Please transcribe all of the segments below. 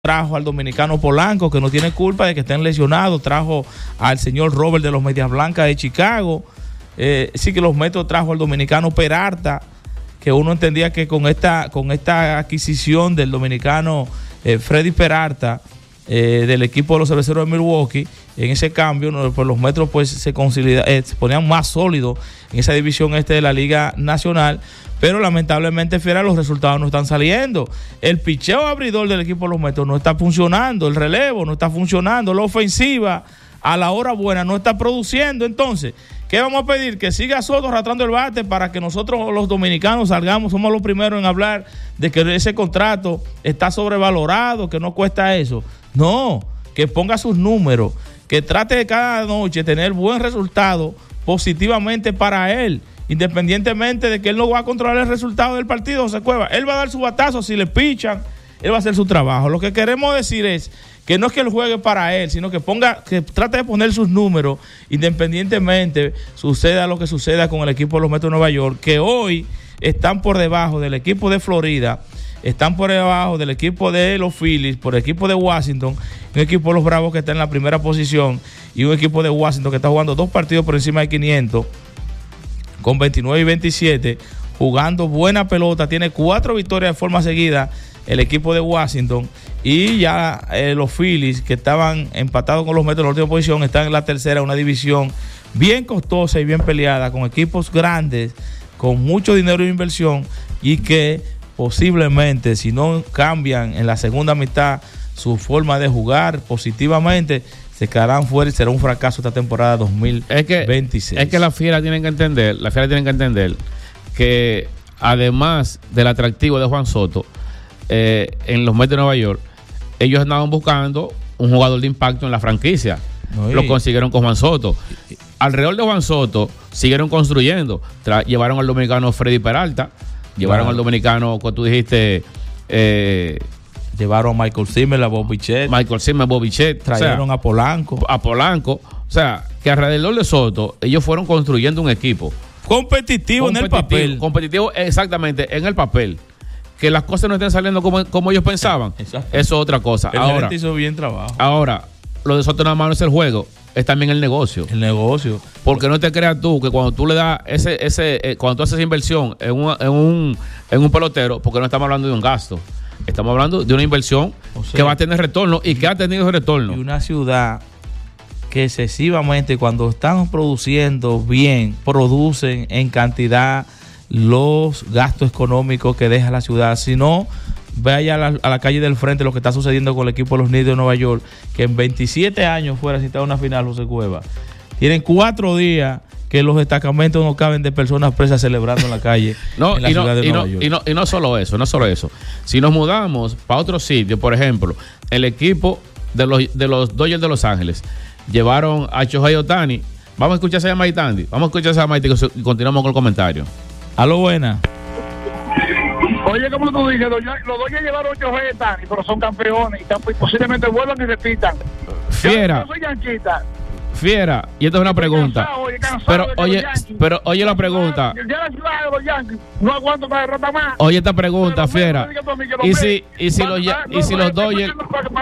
trajo al dominicano Polanco, que no tiene culpa de que estén lesionados, trajo al señor Robert de los Medias Blancas de Chicago, sí que los Metros trajo al dominicano Peralta, que uno entendía que con esta adquisición del dominicano Freddy Peralta, del equipo de los Cerveceros de Milwaukee, en ese cambio, pues los Metros pues se ponían más sólidos en esa división de la Liga Nacional, pero lamentablemente, Fiera, los resultados no están saliendo. El picheo abridor del equipo de los Metros no está funcionando, el relevo no está funcionando, la ofensiva a la hora buena no está produciendo. Entonces, ¿qué vamos a pedir? Que siga Soto arrastrando el bate para que nosotros los dominicanos salgamos, somos los primeros en hablar de que ese contrato está sobrevalorado, que no cuesta eso. No, que ponga sus números, que trate de cada noche tener buen resultado positivamente para él, independientemente de que él no va a controlar el resultado del partido, José Cueva. Él va a dar su batazo, si le pichan, él va a hacer su trabajo. Lo que queremos decir es que no es que él juegue para él, sino que trate de poner sus números, independientemente suceda lo que suceda con el equipo de los Metros de Nueva York, que hoy están por debajo del equipo de Florida, están por debajo del equipo de los Phillies, por el equipo de Washington, un equipo de los Bravos que está en la primera posición y un equipo de Washington que está jugando 2 partidos por encima de 500 con 29 y 27, jugando buena pelota, tiene 4 victorias de forma seguida el equipo de Washington, y ya los Phillies, que estaban empatados con los Metros en la última posición, están en la tercera, una división bien costosa y bien peleada, con equipos grandes, con mucho dinero de inversión, y que posiblemente, si no cambian en la segunda mitad su forma de jugar positivamente, se quedarán fuera y será un fracaso esta temporada 2026. Es que la Fiera tienen que entender que además del atractivo de Juan Soto, en los Mets de Nueva York, ellos andaban buscando un jugador de impacto en la franquicia. Lo consiguieron con Juan Soto. Alrededor de Juan Soto siguieron construyendo. Llevaron al dominicano Freddy Peralta, llevaron al dominicano, como tú dijiste, llevaron a Michael Zimmer, a Bobby Chet, trajeron a Polanco. O sea, que alrededor de Soto ellos fueron construyendo un equipo competitivo en el papel. Competitivo, exactamente, en el papel. Que las cosas no estén saliendo como ellos pensaban. Exacto. Eso es otra cosa. El gerente hizo bien trabajo. Ahora, lo de Soto nada más no es el juego, es también el negocio. Porque no te creas tú que cuando tú le das cuando tú haces inversión en un pelotero, porque no estamos hablando de un gasto, estamos hablando de una inversión que va a tener retorno y que ha tenido retorno. Y una ciudad que excesivamente, cuando están produciendo bien, producen en cantidad los gastos económicos que deja la ciudad. Si no, vaya a la calle del frente lo que está sucediendo con el equipo de los Knicks de Nueva York, que en 27 años fuera si está en una final, José Cueva. Tienen 4 días que los destacamentos no caben de personas presas celebrando en la calle en la ciudad de Nueva York. Y no solo eso. Si nos mudamos para otro sitio, por ejemplo, el equipo de los Dodgers de Los Ángeles llevaron a Shohei Ohtani. Vamos a escuchar esa llamadita, Andy. Y continuamos con el comentario. Aló, buena. Oye, como tú dices, los Dodgers llevaron 8 Ohtani, pero son campeones y posiblemente vuelvan y repitan. Fiera. Yo soy yanquita. Fiera, y esta es una pregunta. Pero oye la pregunta. Ya la ciudad de los Yankees no aguanto para derrota más. Oye esta pregunta, Fiera. Y si los Dodgers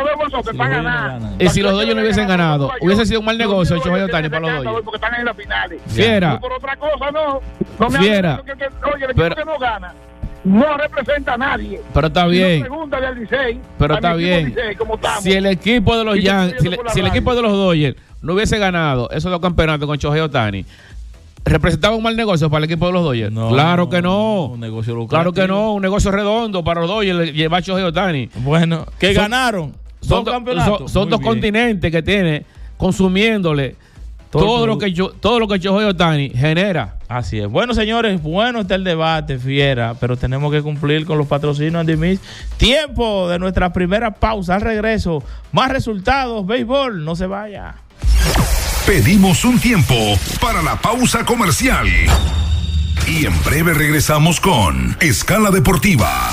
no hubiesen ganado, hubiese sido un mal negocio el Shohei Ohtani para los Dodgers. Porque están en la finales. Fiera. Por otra cosa no me Fiera. Oye, el equipo que no gana no representa a nadie. Pero está bien. Pero está bien. Si el equipo de los Yankees, si el equipo de los Dodgers no hubiese ganado esos 2 campeonatos con Shohei Ohtani, ¿representaba un mal negocio para el equipo de los Dodgers? No, claro que no. Un negocio lucrativo. Claro que no, un negocio redondo para los Dodgers llevar a Shohei Ohtani. Bueno, que ganaron. Son campeonatos. Son 2 continentes que tiene consumiéndole todo lo que Shohei Ohtani genera. Así es. Bueno, señores, bueno está el debate, Fiera, pero tenemos que cumplir con los patrocinios, Andy Mix. Tiempo de nuestra primera pausa. Al regreso, más resultados, béisbol, no se vaya. Pedimos un tiempo para la pausa comercial. Y en breve regresamos con Escala Deportiva.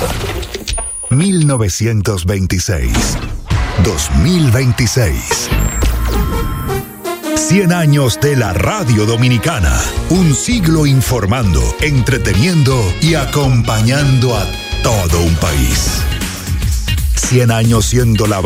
1926. 2026. 100 años de la radio dominicana. Un siglo informando, entreteniendo y acompañando a todo un país. 100 años siendo la